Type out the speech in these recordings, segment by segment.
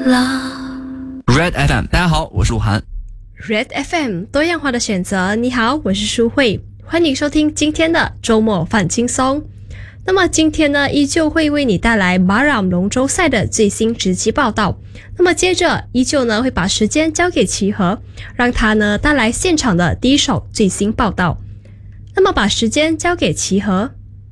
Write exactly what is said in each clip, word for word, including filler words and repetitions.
Red F M， 大家好，我是武涵。 Red F M 多样化的选择，你好，我是舒慧，欢迎收听今天的周末放轻松。那么今天呢，依旧会为你带来 Baram 龙舟赛的最新直击报道。那么接着，依旧呢会把时间交给齐和，让他呢带来现场的第一手最新报道。那么把时间交给齐和。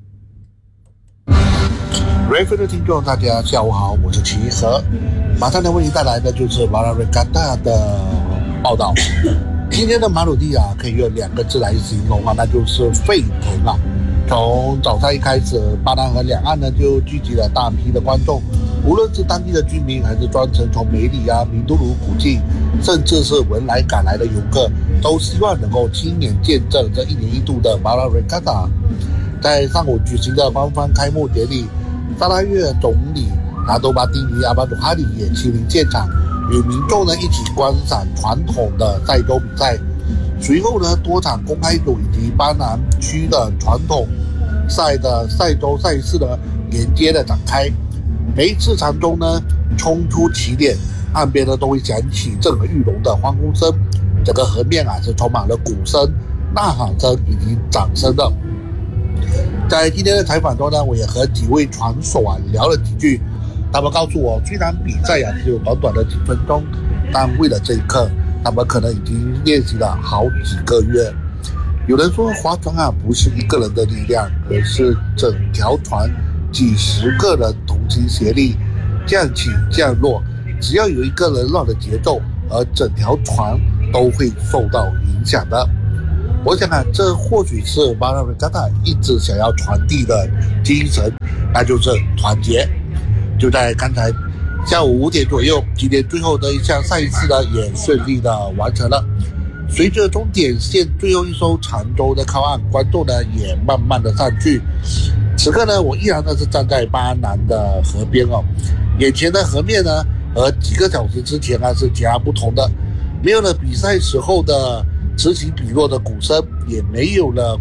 Red F M 的听众，大家下午好，我是齐和，马上来为你带来的就是 Baram Regatta 的报道。今天的马鲁地啊，可以用两个字来形容啊，那就是沸腾啊！从早上一开始，巴拿河两岸呢就聚集了大批的观众，无论是当地的居民，还是专程从梅里啊、明都鲁古晋，甚至是文莱赶来的游客，都希望能够亲眼见证这一年一度的 Baram Regatta。在上午举行的官方开幕典礼，沙拉越总理拿多巴丁尼阿巴努哈里也亲临现场，与民众呢一起观赏传统的赛舟比赛。随后呢，多场公开组以及巴南区的传统赛的赛舟赛事呢连接的展开。每一次长舟呢冲出起点，岸边呢都会响起震耳欲聋的欢呼声，整个河面啊是充满了鼓声、呐喊声以及掌声的。在今天的采访中呢，我也和几位船手啊聊了几句，他们告诉我，虽然比赛啊只有短短的几分钟，但为了这一刻，他们可能已经练习了好几个月。有人说，划船啊不是一个人的力量，而是整条船几十个人同心协力，降起降落，只要有一个人乱了节奏，而整条船都会受到影响的。我想啊，这或许是 Baram Regatta 一直想要传递的精神，那就是团结。就在刚才下午五点左右，今天最后的一项赛事呢，也顺利的完成了。随着终点线最后一艘长舟的靠岸，观众呢也慢慢的上去。此刻呢，我依然呢是站在巴南的河边哦，眼前的河面呢和几个小时之前呢是截然不同的，没有了比赛时候的此起彼落的鼓声，也没有了